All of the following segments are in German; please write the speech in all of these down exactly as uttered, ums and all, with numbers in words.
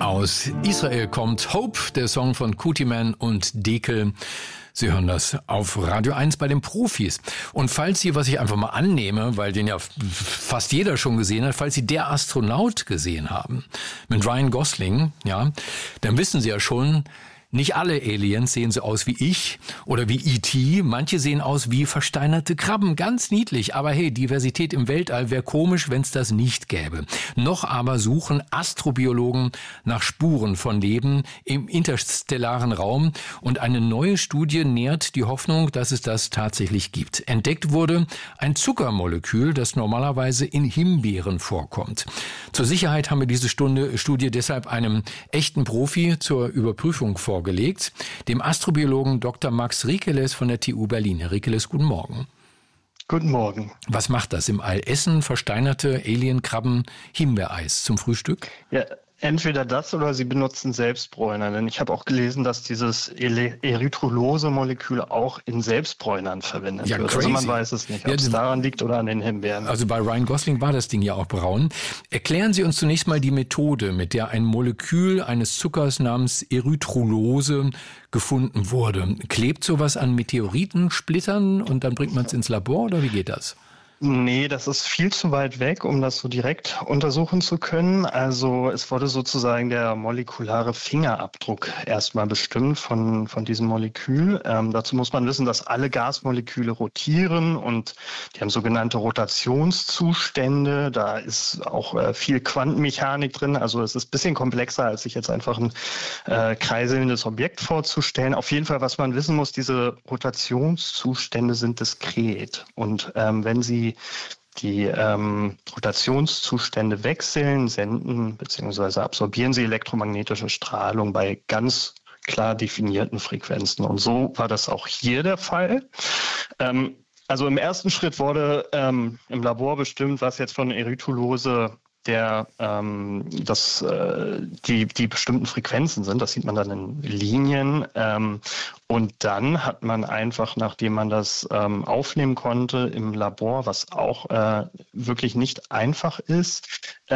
Aus Israel kommt Hope, der Song von Kutiman und Dekel. Sie hören das auf Radio eins bei den Profis. Und falls Sie, was ich einfach mal annehme, weil den ja fast jeder schon gesehen hat, falls Sie Der Astronaut gesehen haben, mit Ryan Gosling, ja, dann wissen Sie ja schon, nicht alle Aliens sehen so aus wie ich oder wie E T Manche sehen aus wie versteinerte Krabben. Ganz niedlich. Aber hey, Diversität im Weltall wäre komisch, wenn es das nicht gäbe. Noch aber suchen Astrobiologen nach Spuren von Leben im interstellaren Raum. Und eine neue Studie nährt die Hoffnung, dass es das tatsächlich gibt. Entdeckt wurde ein Zuckermolekül, das normalerweise in Himbeeren vorkommt. Zur Sicherheit haben wir diese Stunde, Studie deshalb einem echten Profi zur Überprüfung vorgelegt. Vorgelegt, dem Astrobiologen Doktor Max Rikeles von der T U Berlin. Herr Rikeles, guten Morgen. Guten Morgen. Was macht das im All? Essen versteinerte Alienkrabben Himbeereis zum Frühstück? Ja, entweder das oder sie benutzen Selbstbräuner. Denn ich habe auch gelesen, dass dieses Erythrulose-Molekül auch in Selbstbräunern verwendet ja, wird. Crazy. Also man weiß es nicht, ob ja, es daran liegt oder an den Himbeeren. Also bei Ryan Gosling war das Ding ja auch braun. Erklären Sie uns zunächst mal die Methode, mit der ein Molekül eines Zuckers namens Erythrulose gefunden wurde. Klebt sowas an Meteoritensplittern und dann bringt man es ins Labor oder wie geht das? Nee, das ist viel zu weit weg, um das so direkt untersuchen zu können. Also es wurde sozusagen der molekulare Fingerabdruck erstmal bestimmt von, von diesem Molekül. Ähm, dazu muss man wissen, dass alle Gasmoleküle rotieren und die haben sogenannte Rotationszustände. Da ist auch äh, viel Quantenmechanik drin. Also es ist ein bisschen komplexer, als sich jetzt einfach ein äh, kreiselndes Objekt vorzustellen. Auf jeden Fall, was man wissen muss, diese Rotationszustände sind diskret. Und ähm, wenn sie die ähm, Rotationszustände wechseln, senden bzw. absorbieren sie elektromagnetische Strahlung bei ganz klar definierten Frequenzen. Und so war das auch hier der Fall. Ähm, also im ersten Schritt wurde ähm, im Labor bestimmt, was jetzt von Erythrulose der ähm, das äh, die die bestimmten Frequenzen sind. Das sieht man dann in Linien. Ähm, und dann hat man einfach, nachdem man das ähm, aufnehmen konnte im Labor, was auch äh, wirklich nicht einfach ist,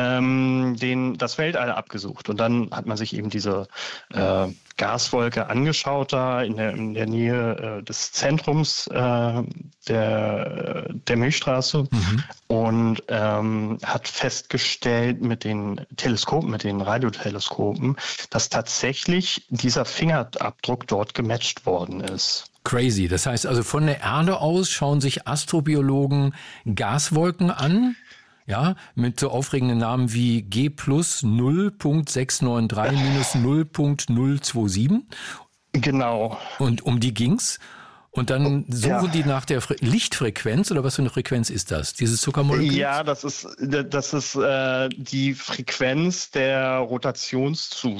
ähm, den das Weltall abgesucht. Und dann hat man sich eben diese äh, Gaswolke angeschaut, da in der, in der Nähe äh, des Zentrums äh, der, der Milchstraße mhm. und ähm, hat festgestellt mit den Teleskopen, mit den Radioteleskopen, dass tatsächlich dieser Fingerabdruck dort gematcht worden ist. Crazy. Das heißt also, von der Erde aus schauen sich Astrobiologen Gaswolken an. Ja, mit so aufregenden Namen wie G plus null Punkt sechs neun drei minus null Punkt null zwei sieben. Genau. Und um die ging's. Und dann suchen ja. die nach der Fre- Lichtfrequenz, oder was für eine Frequenz ist das? Dieses Zuckermolekül? Ja, das ist, das ist äh, die Frequenz der Rotationszustände.